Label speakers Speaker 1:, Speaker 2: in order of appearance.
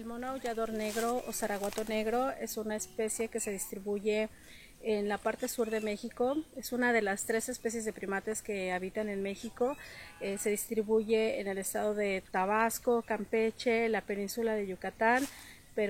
Speaker 1: mono aullador negro o zaragoto negro es una especie que se distribuye en la parte sur de México. Es una de las 3 especies de primates que habitan en México. Se distribuye en el estado de Tabasco, Campeche, la península de Yucatán